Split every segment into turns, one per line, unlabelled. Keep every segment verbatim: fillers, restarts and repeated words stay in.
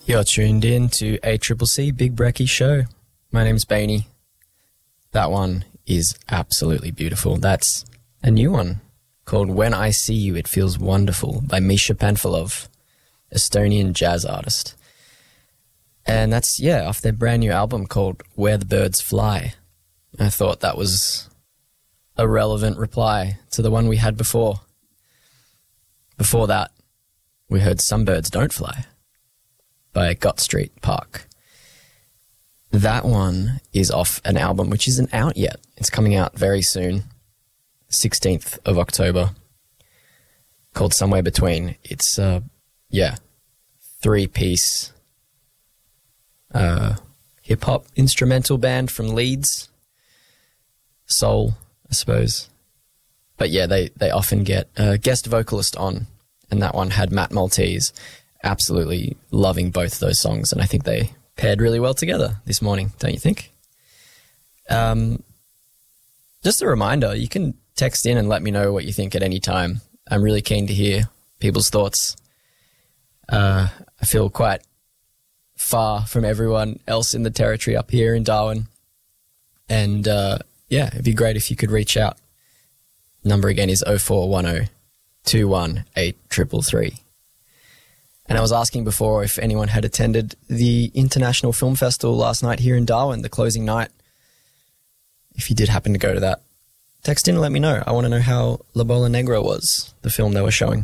You're tuned in to A C C C Big Brekkie Show. My name's Bainey. That one is absolutely beautiful. That's a new one called When I See You, It Feels Wonderful by Misha Panfilov, Estonian jazz artist. And that's, yeah, off their brand new album called Where the Birds Fly. I thought that was a relevant reply to the one we had before. Before that, we heard Some Birds Don't Fly by Gott Street Park. That one is off an album which isn't out yet. It's coming out very soon, sixteenth of October, called Somewhere Between. It's, uh, yeah, three-piece uh, hip-hop instrumental band from Leeds. Soul, I suppose. But yeah, they, they often get a guest vocalist on, and that one had Matt Maltese. Absolutely loving both those songs, and I think they paired really well together this morning, don't you think? Um, just a reminder, you can text in and let me know what you think at any time. I'm really keen to hear people's thoughts. Uh, I feel quite far from everyone else in the territory up here in Darwin, and uh, yeah, it'd be great if you could reach out. Number again is oh four one oh, two one eight, three three three. And I was asking before if anyone had attended the International Film Festival last night here in Darwin, the closing night. If you did happen to go to that, text in and let me know. I want to know how La Bola Negra was, the film they were showing.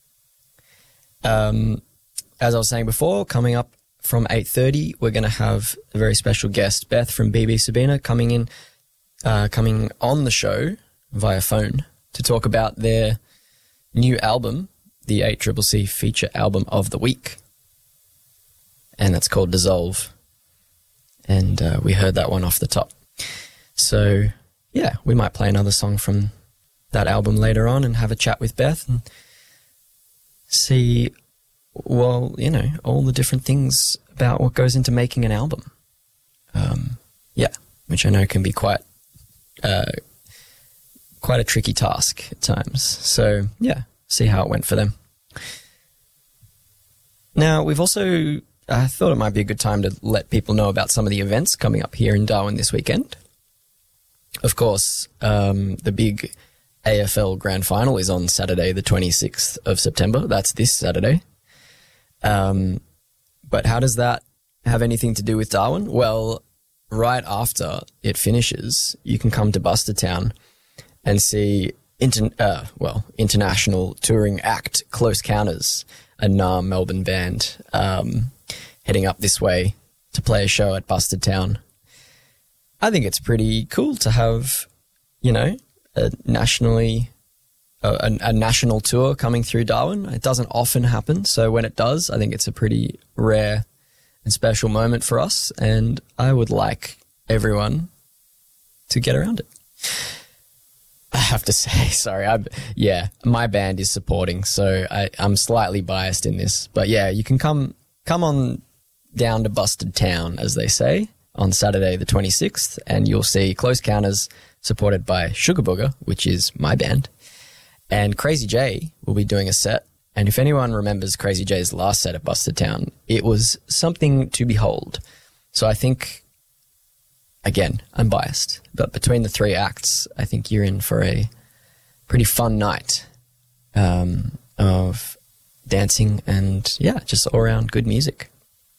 Um, as I was saying before, coming up from eight thirty, we're going to have a very special guest, Beth from B B Sabina, coming in, uh, coming on the show via phone to talk about their new album, the A C C C feature album of the week. And that's called Dissolve. And uh, we heard that one off the top. So, yeah, we might play another song from that album later on and have a chat with Beth and see, well, you know, all the different things about what goes into making an album. Um, yeah, which I know can be quite, uh, quite a tricky task at times. So, yeah. See how it went for them. Now, we've also, I thought it might be a good time to let people know about some of the events coming up here in Darwin this weekend. Of course, um, the big A F L Grand Final is on Saturday, the twenty-sixth of September. That's this Saturday. Um, but how does that have anything to do with Darwin? Well, right after it finishes, you can come to Bustertown and see Inter- uh, well, international touring act Close Counters, a N A R Melbourne band, um, heading up this way to play a show at Bustertown. I think it's pretty cool to have, you know, a nationally, a, a, a national tour coming through Darwin. It doesn't often happen, so when it does, I think it's a pretty rare and special moment for us, and I would like everyone to get around it. I have to say, sorry, I yeah, my band is supporting, so I, I'm slightly biased in this. But yeah, you can come come on down to Busted Town, as they say, on Saturday the twenty-sixth, and you'll see Close Counters supported by Sugar Booger, which is my band, and Crazy J will be doing a set. And if anyone remembers Crazy J's last set at Busted Town, it was something to behold. So I think, again, I'm biased, but between the three acts, I think you're in for a pretty fun night um, of dancing and, yeah, just all-around good music.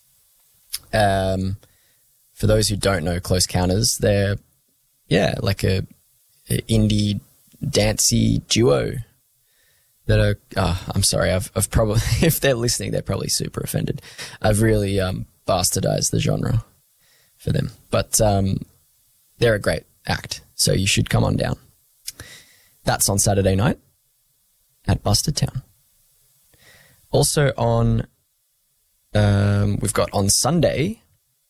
Um, for those who don't know Close Counters, they're, yeah, like a, a indie dancey duo that are, oh, I'm sorry, I've, I've probably, if they're listening, they're probably super offended. I've really um, bastardized the genre for them. But um, they're a great act, so you should come on down. That's on Saturday night at Busted Town. Also on, um, we've got on Sunday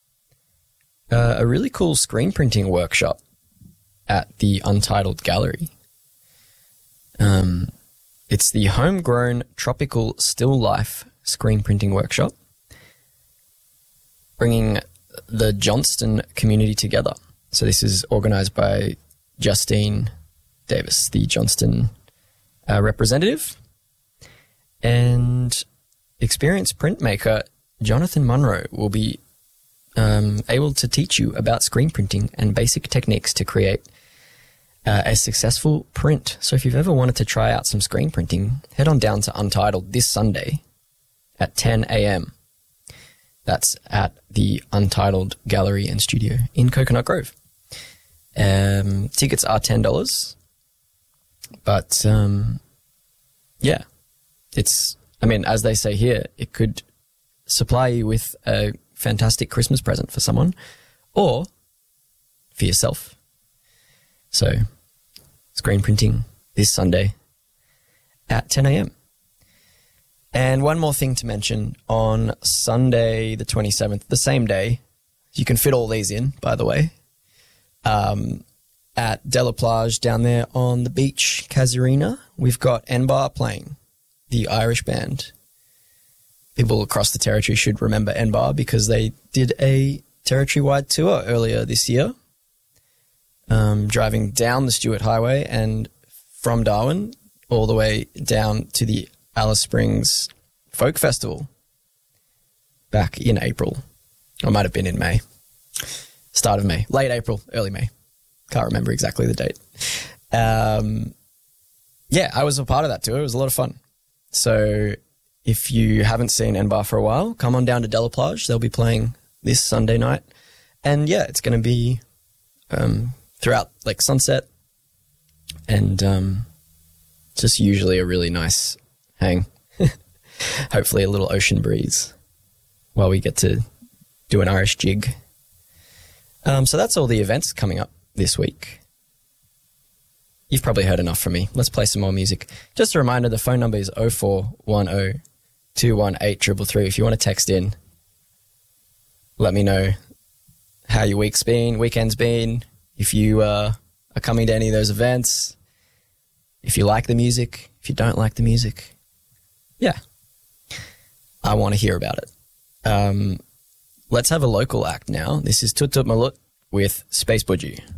uh, a really cool screen printing workshop at the Untitled Gallery. Um, it's the Homegrown Tropical Still Life Screen Printing Workshop, bringing the Johnston community together. So this is organised by Justine Davis, the Johnston uh, representative. And experienced printmaker Jonathan Munro will be um, able to teach you about screen printing and basic techniques to create uh, a successful print. So if you've ever wanted to try out some screen printing, head on down to Untitled this Sunday at ten a.m. That's at the Untitled Gallery and Studio in Coconut Grove. Um, tickets are ten dollars, but um, yeah, it's, I mean, as they say here, it could supply you with a fantastic Christmas present for someone or for yourself. So, screen printing this Sunday at ten a.m. And one more thing to mention, on Sunday the twenty-seventh, the same day, you can fit all these in, by the way, um, at De La Plage down there on the beach, Casuarina, we've got N-Bar playing, the Irish band. People across the territory should remember N-Bar because they did a territory-wide tour earlier this year, um, driving down the Stuart Highway and from Darwin all the way down to the Alice Springs Folk Festival back in April. Or might have been in May. Start of May. Late April, early May. Can't remember exactly the date. Um, yeah, I was a part of that tour. It was a lot of fun. So if you haven't seen N-Bar for a while, come on down to De La Plage. They'll be playing this Sunday night. And yeah, it's going to be um, throughout like sunset and um, just usually a really nice hang. Hopefully a little ocean breeze while we get to do an Irish jig. Um, so that's all the events coming up this week. You've probably heard enough from me. Let's play some more music. Just a reminder, the phone number is oh four one oh, two one eight, three three three. If you want to text in, let me know how your week's been, weekend's been, if you uh, are coming to any of those events, if you like the music, if you don't like the music. Yeah, I want to hear about it. Um, let's have a local act now. This is Tut Tut Malut with Space Budgie.